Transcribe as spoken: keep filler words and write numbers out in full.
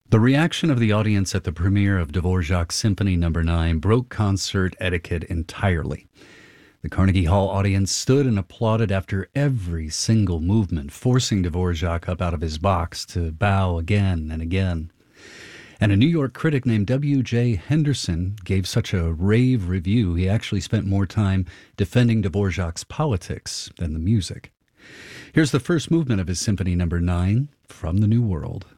The reaction of the audience at the premiere of Dvorak's Symphony Number nine broke concert etiquette entirely. The Carnegie Hall audience stood and applauded after every single movement, forcing Dvorak up out of his box to bow again and again. And a New York critic named W J Henderson gave such a rave review, he actually spent more time defending Dvorak's politics than the music. Here's the first movement of his Symphony Number nine, From the New World.